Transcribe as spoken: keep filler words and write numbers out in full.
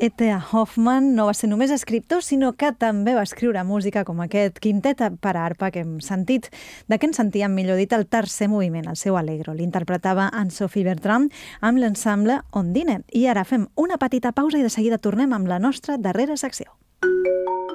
E T. Hoffmann no va ser només escriptor, sinó que també va escriure música com aquest quintet per a arpa que hem sentit, de què ens sentíem, millor dit, el tercer moviment, el seu Allegro. L'interpretava Anne-Sophie Bertrand amb l'ensemble Ondine. I ara fem una petita pausa i de seguida tornem amb la nostra darrera secció.